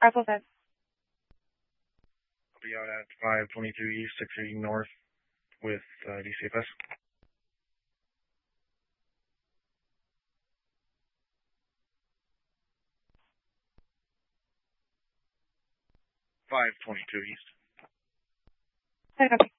Alpha 5. I'll be out at 522 East, 680 North with DCFS. 522 East. I copy.